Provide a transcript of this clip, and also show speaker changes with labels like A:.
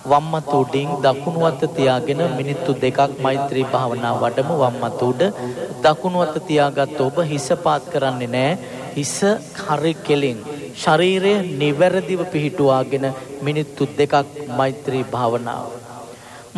A: වම් අත උඩින් දකුණු අත තියාගෙන මිනිත්තු 2ක් මෛත්‍රී භාවනා වඩමු. වම් අත උඩ දකුණු අත තියාගත් ඔබ හිස පාත් කරන්නේ නැහැ. හිස හරි කෙලින් ශරීරය නිවැරදිව පිහිටුවාගෙන මිනිත්තු 2ක් මෛත්‍රී භාවනාව